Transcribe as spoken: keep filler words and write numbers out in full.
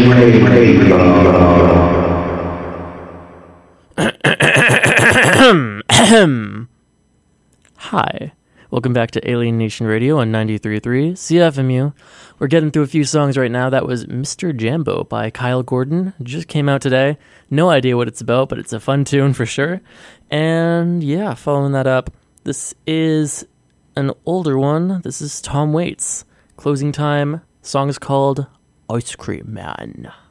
Hi, welcome back to Alien Nation Radio on ninety-three point three C F M U. We're getting through a few songs right now. That was Mister Jambo by Kyle Gordon. It just came out today. No idea what it's about, but it's a fun tune for sure. And yeah, following that up, this is an older one. This is Tom Waits. Closing Time. Song is called Ice Cream Man.